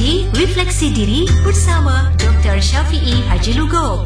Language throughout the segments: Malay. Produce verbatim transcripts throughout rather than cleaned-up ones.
di Refleksi Diri bersama doktor Syafiee Haji Lugo.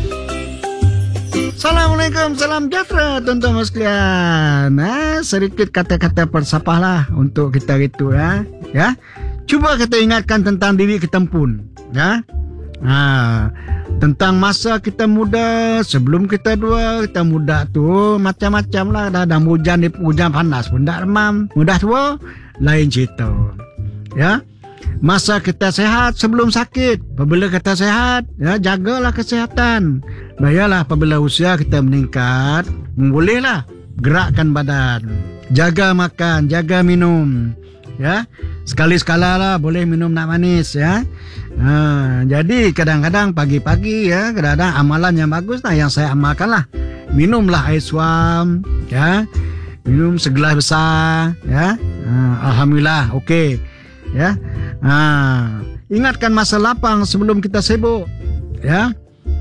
Assalamualaikum, salam sejahtera tuan-tuan sekalian. Ha, sedikit kata-kata persapah lah untuk kita itu ya. Ya. Cuba kita ingatkan tentang diri kita pun. Ya. Ha, tentang masa kita muda, sebelum kita dua, kita muda tu macam-macam lah. Dah, dah hujan, hujan panas pun tak demam. Mudah tua, lain cerita. Ya. Masa kita sehat sebelum sakit. Apabila kita sehat, ya, jagalah kesihatan. Bayalah apabila usia kita meningkat, bolehlah gerakkan badan. Jaga makan, jaga minum. Ya. Sekali-sekala lah boleh minum nak manis ya. Ha, jadi kadang-kadang pagi-pagi ya, kadang-kadang amalan yang bagus lah yang saya amalkan lah. Minumlah air suam ya. Minum segelas besar ya. Ha, alhamdulillah okey. Ya. Ha, ingatkan masa lapang sebelum kita sibuk. Ya.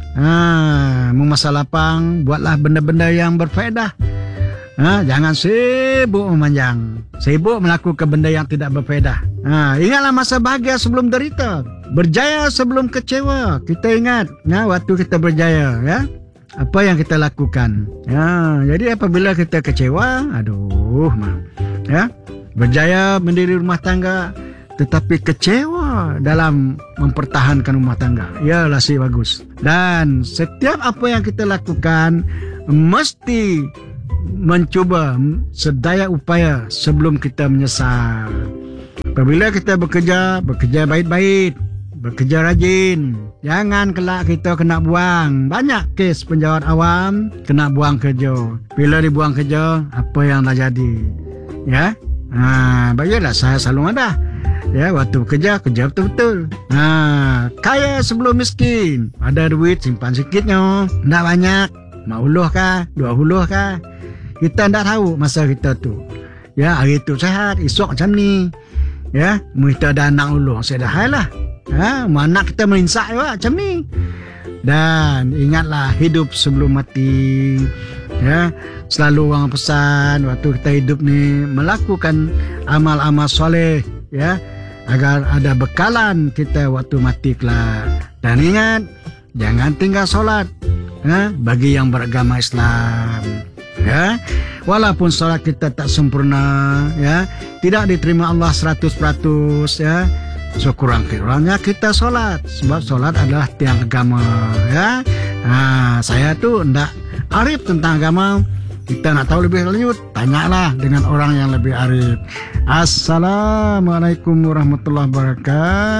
Ha, masa lapang buatlah benda-benda yang berfaedah. Ha, jangan sibuk memanjang. Sibuk melakukan benda yang tidak berfaedah. Ha, ingatlah masa bahagia sebelum derita. Berjaya sebelum kecewa. Kita ingat ya, waktu kita berjaya ya. Apa yang kita lakukan. Ya, jadi apabila kita kecewa, aduh, man. Ya. Berjaya mendiri rumah tangga tetapi kecewa dalam mempertahankan rumah tangga. Yalah sih bagus. Dan setiap apa yang kita lakukan mesti mencuba sedaya upaya sebelum kita menyesal. Apabila kita bekerja, bekerja baik-baik, bekerja rajin. Jangan kelak kita kena buang. Banyak kes penjawat awam kena buang kerja. Bila dibuang kerja, apa yang dah jadi? Ya, ha, baiklah saya selalu ada. Ya, waktu kerja, kerja betul-betul. Ha, kaya sebelum miskin. Ada duit, simpan sikitnya. Tak banyak. Mak huluh kah? Dua huluh kah? Kita tak tahu masa kita tu. Ya, hari tu sehat, esok macam ni. Ya, kita ada anak huluh. Saya dah lah. Ha, anak kita melinsak juga macam ni. Dan ingatlah hidup sebelum mati. Ya, selalu orang pesan waktu kita hidup ni melakukan amal-amal soleh. Ya, agar ada bekalan kita waktu mati kelak. Dan ingat, jangan tinggal solat ha, bagi yang beragama Islam. Ya, walaupun solat kita tak sempurna, ya, tidak diterima Allah seratus peratus ya. So kurang-kurangnya kita solat, sebab solat adalah tiang agama. Ya, ha, saya tu ndak arif tentang agama. Kita nak tahu lebih lanjut, tanyalah dengan orang yang lebih arif. Assalamualaikum warahmatullahi wabarakatuh.